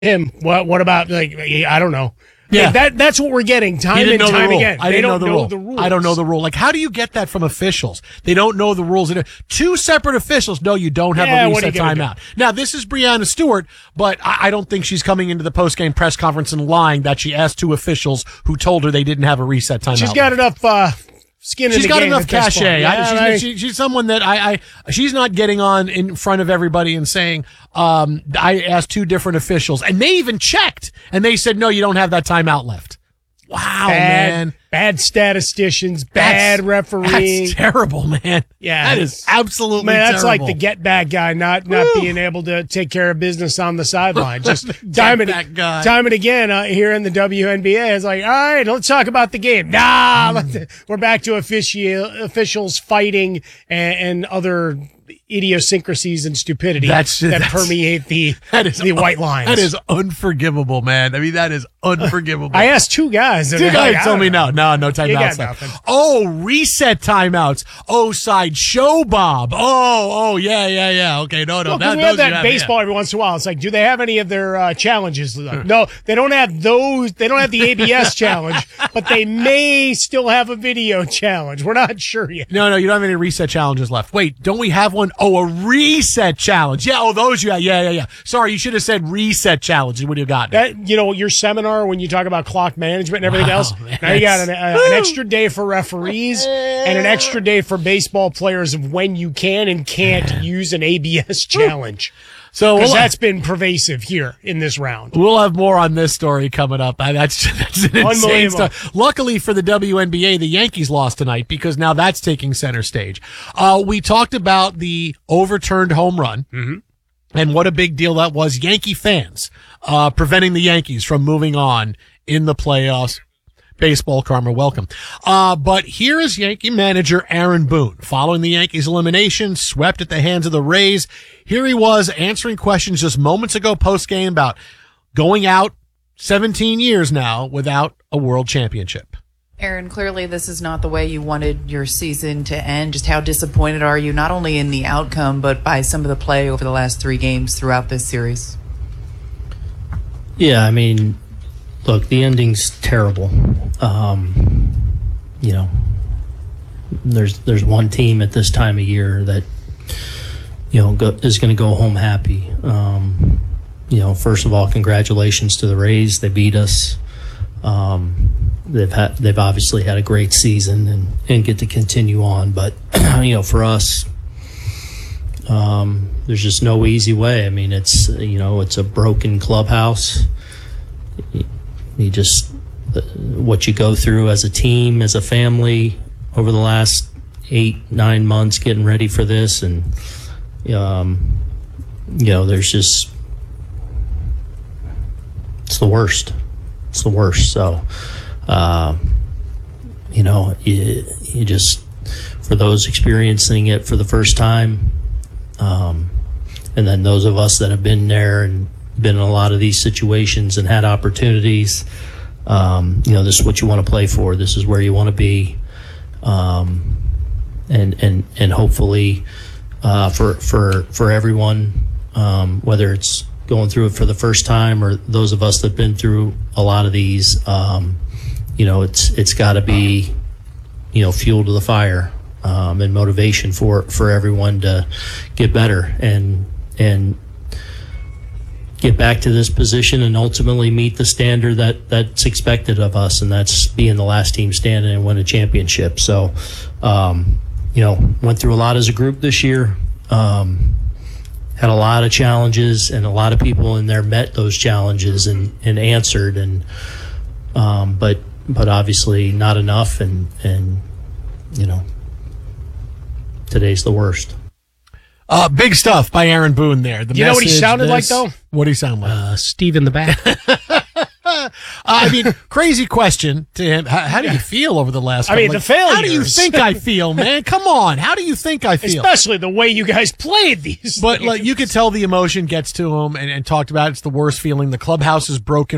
him. What about, like, I don't know. Yeah. That's what we're getting time and time again. I didn't know the rule. rules. I don't know the rule. Like, how do you get that from officials? They don't know the rules. Two separate officials. No, you don't have a reset timeout. Now, this is Breanna Stewart, but I don't think she's coming into the post-game press conference and lying that she asked two officials who told her they didn't have a reset timeout. She's got enough skin in the game. She's got enough cachet. Yeah, she's someone that she's not getting on in front of everybody and saying, I asked two different officials, and they even checked, and they said, no, you don't have that timeout left. Wow, man. Bad statisticians, bad refereeing. That's terrible, man. Yeah. That is absolutely terrible. That's terrible. like the get back guy not being able to take care of business on the sideline. Just time and again here in the WNBA. It's like, all right, let's talk about the game. We're back to officials fighting and other idiosyncrasies and stupidity that permeate the white lines. That is unforgivable, man. I mean, that is unforgivable. I asked two guys. Two guys told me no timeouts left. Oh, reset timeouts. Oh, side show, Bob. Oh, yeah. Okay, no. We have that baseball every once in a while. It's like, do they have any of their challenges? No, they don't have those. They don't have the ABS challenge, but they may still have a video challenge. We're not sure yet. No, you don't have any reset challenges left. Wait, don't we have one? Oh, a reset challenge. Yeah, those you have. Yeah. Sorry, you should have said reset challenge. What do you got? That, your seminar when you talk about clock management and everything else. Man, now you got an extra day for referees and an extra day for baseball players of when you can and can't use an ABS challenge. So that's been pervasive here in this round. We'll have more on this story coming up. That's an insane stuff. Luckily for the WNBA, the Yankees lost tonight because now that's taking center stage. We talked about the overturned home run. Mm-hmm. And what a big deal that was. Yankee fans preventing the Yankees from moving on in the playoffs. Baseball karma, welcome. But here is Yankee manager Aaron Boone. Following the Yankees' elimination, swept at the hands of the Rays. Here he was answering questions just moments ago post-game about going out 17 years now without a world championship. Aaron, clearly this is not the way you wanted your season to end. Just how disappointed are you, not only in the outcome, but by some of the play over the last 3 games throughout this series? Yeah, I mean, look, the ending's terrible. There's one team at this time of year that, is going to go home happy. First of all, congratulations to the Rays. They beat us. They've obviously had a great season and get to continue on. But, for us, there's just no easy way. I mean, it's a broken clubhouse. What you go through as a team, as a family over the last 8-9 months getting ready for this. And, there's just, it's the worst. It's the worst. So, you just, for those experiencing it for the first time, and then those of us that have been there and been in a lot of these situations and had opportunities, this is what you want to play for. This is where you want to be. And hopefully, for everyone, whether it's going through it for the first time or those of us that have been through a lot of these, it's got to be, fuel to the fire, and motivation for everyone to get better and get back to this position and ultimately meet the standard that's expected of us, and that's being the last team standing and win a championship. So, went through a lot as a group this year, had a lot of challenges, and a lot of people in there met those challenges and answered, and but obviously not enough, and today's the worst. Big stuff by Aaron Boone there. You know what he sounded like, though? What did he sound like? Steve in the back. Crazy question to him. How do you feel over the last the failures. How do you think I feel, man? Come on. How do you think I feel? Especially the way you guys played these But things. you could tell the emotion gets to him and talked about it's the worst feeling. The clubhouse is broken.